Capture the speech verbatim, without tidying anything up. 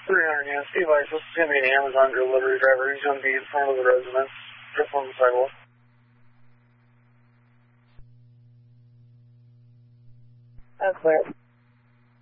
three hundred, yeah. Steve Ice, this is going to be an Amazon delivery driver. He's going to be in front of the residence, just on the sidewalk. Oh, clear.